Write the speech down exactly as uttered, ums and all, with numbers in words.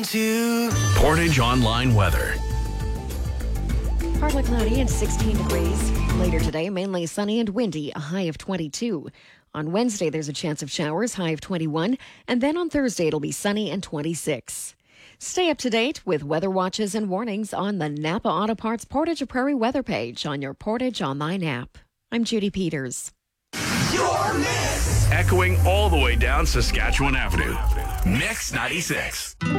to Portage Online weather. Partly cloudy and sixteen degrees. Later today, mainly sunny and windy, a high of twenty-two. On Wednesday, there's a chance of showers, high of twenty-one. And then on Thursday, it'll be sunny and twenty-six. Stay up to date with weather watches and warnings on the Napa Auto Parts Portage Prairie weather page on your Portage Online app. I'm Judy Peters. your mix. Echoing all the way down Saskatchewan Avenue. Mix ninety-six.